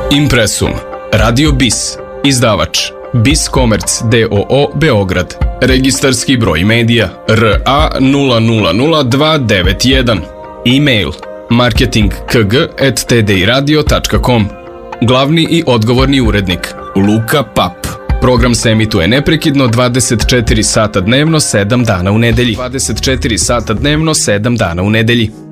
Impresum, Radio BIS, izdavač BIS Komerc d.o.o. Beograd, registarski broj medija RA 000291, e-mail marketingkg@tdiradio.com. Glavni i odgovorni urednik Luka Pap. Program se emituje neprekidno 24 sata dnevno, 7 dana u nedelji. 24 sata dnevno, 7 dana u nedelji.